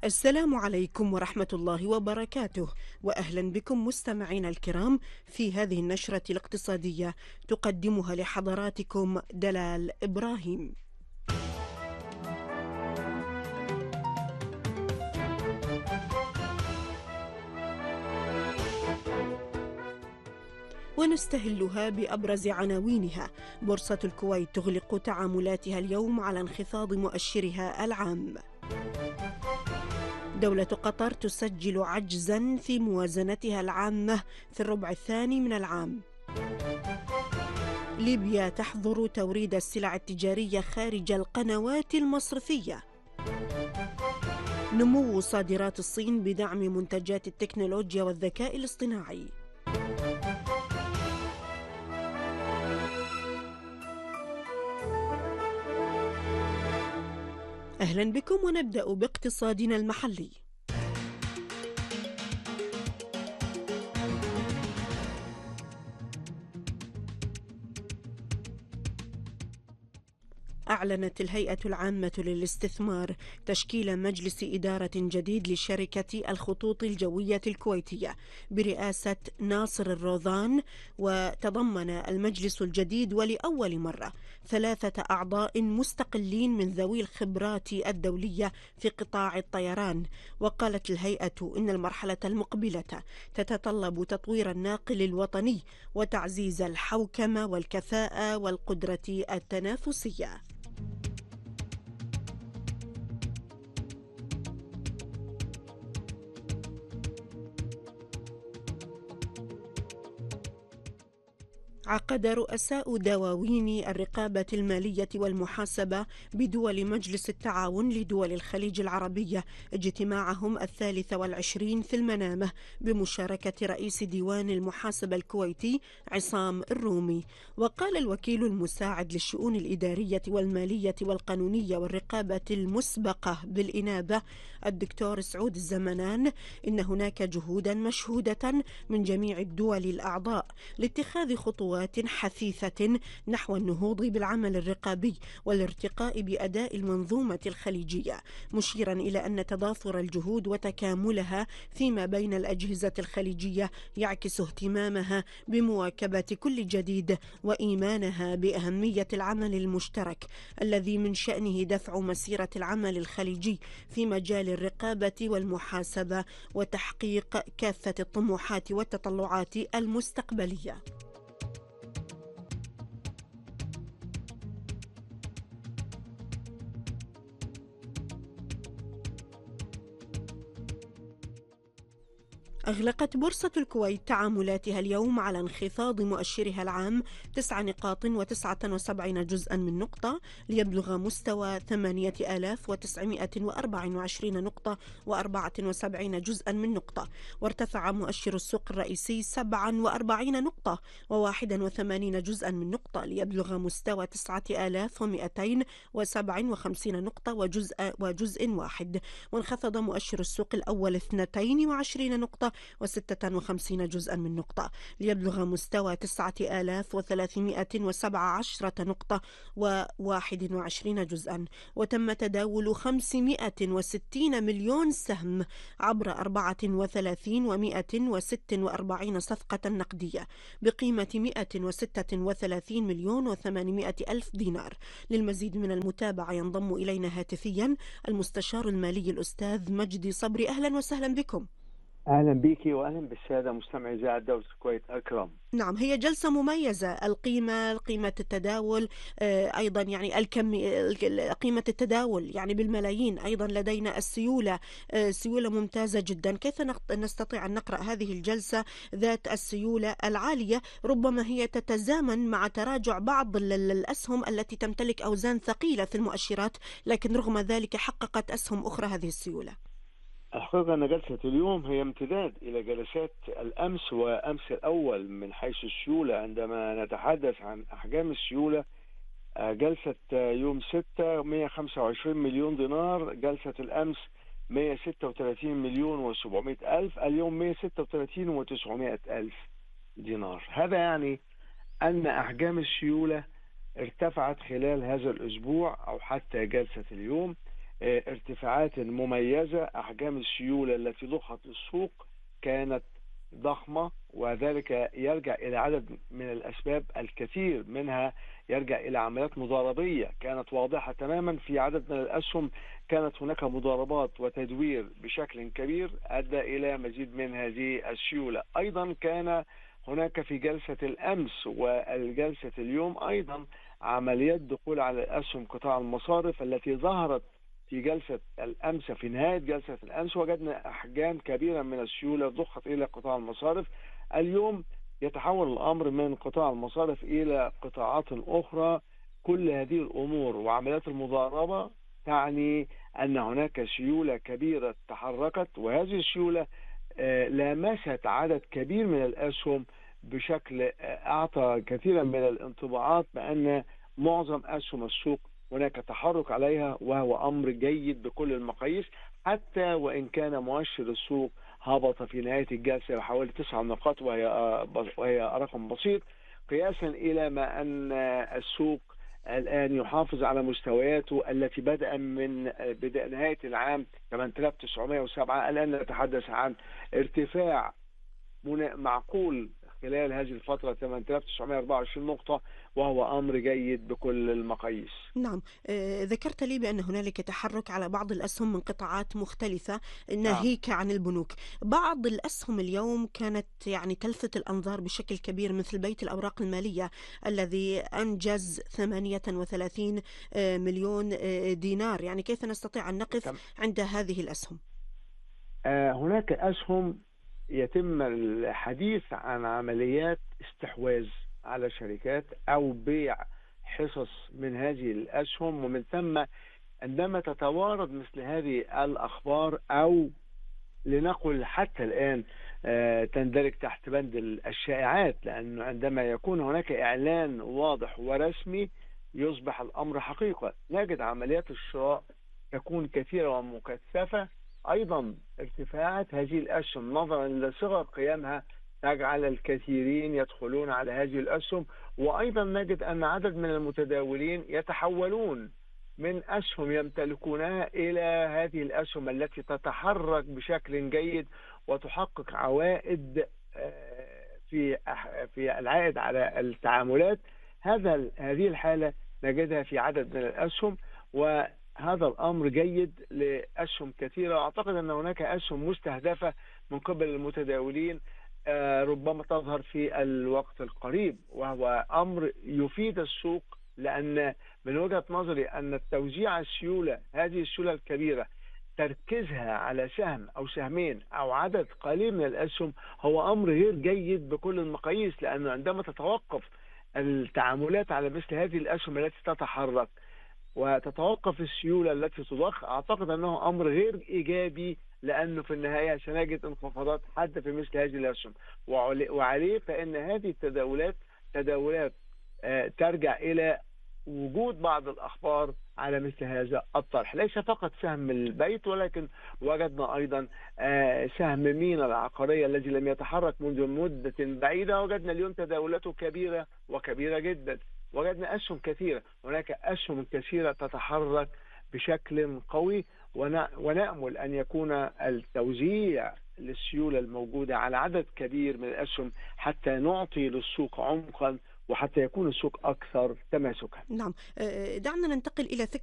السلام عليكم ورحمة الله وبركاته، وأهلا بكم مستمعينا الكرام في هذه النشرة الاقتصادية تقدمها لحضراتكم دلال إبراهيم. ونستهلها بأبرز عناوينها. بورصة الكويت تغلق تعاملاتها اليوم على انخفاض مؤشرها العام. دولة قطر تسجل عجزا في موازنتها العامة في الربع الثاني من العام. ليبيا تحظر توريد السلع التجارية خارج القنوات المصرفية. نمو صادرات الصين بدعم منتجات التكنولوجيا والذكاء الاصطناعي. أهلا بكم، ونبدأ باقتصادنا المحلي. أعلنت الهيئة العامة للاستثمار تشكيل مجلس إدارة جديد لشركة الخطوط الجوية الكويتية برئاسة ناصر الروضان، وتضمن المجلس الجديد ولأول مرة 3 أعضاء مستقلين من ذوي الخبرات الدولية في قطاع الطيران. وقالت الهيئة إن المرحلة المقبلة تتطلب تطوير الناقل الوطني وتعزيز الحوكمة والكفاءة والقدرة التنافسية. عقد رؤساء دواوين الرقابة المالية والمحاسبة بدول مجلس التعاون لدول الخليج العربية اجتماعهم 23 في المنامة بمشاركة رئيس ديوان المحاسبة الكويتي عصام الرومي. وقال الوكيل المساعد للشؤون الإدارية والمالية والقانونية والرقابة المسبقة بالإنابة الدكتور سعود الزمنان إن هناك جهودا مشهودة من جميع الدول الأعضاء لاتخاذ خطوات حثيثة نحو النهوض بالعمل الرقابي والارتقاء بأداء المنظومة الخليجية، مشيرا إلى أن تضافر الجهود وتكاملها فيما بين الأجهزة الخليجية يعكس اهتمامها بمواكبة كل جديد وإيمانها بأهمية العمل المشترك الذي من شأنه دفع مسيرة العمل الخليجي في مجال الرقابة والمحاسبة وتحقيق كافة الطموحات والتطلعات المستقبلية. أغلقت بورصة الكويت تعاملاتها اليوم على انخفاض مؤشرها العام 9 نقاط و79 جزءا من نقطة ليبلغ مستوى 8924 نقطة و74 جزءا من نقطة. وارتفع مؤشر السوق الرئيسي 47 نقطة و81 جزءا من نقطة ليبلغ مستوى 9257 نقطة وجزء واحد. وانخفض مؤشر السوق الأول 22 نقطة و56 جزءا من نقطة ليبلغ مستوى 9317 نقطة و21 جزءا. وتم تداول 560 مليون سهم عبر 34,146 صفقة نقدية بقيمة 136 مليون و800 ألف دينار. للمزيد من المتابعة ينضم إلينا هاتفيا المستشار المالي الأستاذ مجدي صبري. أهلا وسهلا بكم. أهلا بك وأهلا بالسادة مستمعي إذاعة دولة الكويت الكرام. نعم، هي جلسة مميزة. قيمة التداول، أيضا يعني قيمة التداول يعني بالملايين. أيضا لدينا السيولة، سيولة ممتازة جدا. كيف نستطيع أن نقرأ هذه الجلسة ذات السيولة العالية؟ ربما هي تتزامن مع تراجع بعض الأسهم التي تمتلك أوزان ثقيلة في المؤشرات، لكن رغم ذلك حققت أسهم أخرى هذه السيولة. الحقيقة أن جلسة اليوم هي امتداد إلى جلسات الأمس وأمس الأول من حيث السيولة. عندما نتحدث عن أحجام السيولة، جلسة يوم 6 125 مليون دينار، جلسة الأمس 136 مليون و700 ألف، اليوم 136 و900 ألف دينار. هذا يعني أن أحجام السيولة ارتفعت خلال هذا الأسبوع أو حتى جلسة اليوم. ارتفاعات مميزة. أحجام السيولة التي ضخت للسوق كانت ضخمة، وذلك يرجع إلى عدد من الأسباب، الكثير منها يرجع إلى عمليات مضاربية كانت واضحة تماما في عدد من الأسهم. كانت هناك مضاربات وتدوير بشكل كبير أدى إلى مزيد من هذه السيولة. أيضا كان هناك في جلسة الأمس والجلسة اليوم أيضا عمليات دخول على الأسهم قطاع المصارف التي ظهرت في جلسة الأمس. في نهاية جلسة الأمس وجدنا أحجام كبيرة من السيولة ضخت إلى قطاع المصارف. اليوم يتحول الأمر من قطاع المصارف إلى قطاعات أخرى. كل هذه الأمور وعمليات المضاربة تعني أن هناك سيولة كبيرة تحركت، وهذه السيولة لامست عدد كبير من الأسهم بشكل أعطى كثيرا من الانطباعات بأن معظم أسهم السوق هناك تحرك عليها، وهو أمر جيد بكل المقاييس، حتى وإن كان مؤشر السوق هبط في نهاية الجلسة بحوالي 9 نقاط، وهي رقم بسيط قياسا إلى ما أن السوق الآن يحافظ على مستوياته التي بدأ من بدء نهاية العام 8907. الآن نتحدث عن ارتفاع معقول خلال هذه الفترة 8924 نقطة، وهو أمر جيد بكل المقاييس. نعم. ذكرت لي بأن هنالك تحرك على بعض الأسهم من قطاعات مختلفة نعم. ناهيك عن البنوك. بعض الأسهم اليوم كانت يعني تلفت الأنظار بشكل كبير، مثل بيت الأوراق المالية الذي أنجز 38 مليون دينار. يعني كيف نستطيع أن نقف عند هذه الأسهم؟ هناك أسهم يتم الحديث عن عمليات استحواذ على شركات أو بيع حصص من هذه الأسهم، ومن ثم عندما تتوارد مثل هذه الأخبار، أو لنقل حتى الآن تندرج تحت بند الشائعات، لأنه عندما يكون هناك إعلان واضح ورسمي يصبح الأمر حقيقة. نجد عمليات الشراء تكون كثيرة ومكثفة. أيضا ارتفاعات هذه الأسهم نظرا لصغر قيامها تجعل الكثيرين يدخلون على هذه الأسهم، وأيضا نجد أن عدد من المتداولين يتحولون من أسهم يمتلكونها إلى هذه الأسهم التي تتحرك بشكل جيد وتحقق عوائد في العائد على التعاملات. هذه الحالة نجدها في عدد من الأسهم، وهذا الأمر جيد لأسهم كثيرة. أعتقد أن هناك أسهم مستهدفة من قبل المتداولين ربما تظهر في الوقت القريب، وهو أمر يفيد السوق، لأن من وجهة نظري أن التوزيع السيولة، هذه السيولة الكبيرة، تركيزها على سهم أو سهمين أو عدد قليل من الأسهم هو أمر غير جيد بكل المقاييس، لأنه عندما تتوقف التعاملات على مثل هذه الأسهم التي تتحرك وتتوقف السيولة التي تضخ، أعتقد أنه أمر غير إيجابي، لأنه في النهاية سنجد انخفاضات حادة في مثل هذه الأسهم. وعليه فإن هذه تداولات ترجع إلى وجود بعض الأخبار على مثل هذا الطرح. ليس فقط سهم البيت، ولكن وجدنا أيضا سهم مينا العقارية الذي لم يتحرك منذ مدة بعيدة، وجدنا اليوم تداولاته كبيرة وكبيرة جدا. وجدنا أسهم كثيرة، هناك أسهم كثيرة تتحرك بشكل قوي، ونأمل أن يكون التوزيع للسيولة الموجودة على عدد كبير من الأسهم حتى نعطي للسوق عمقا، وحتى يكون السوق أكثر تماسكا. نعم. دعنا ننتقل إلى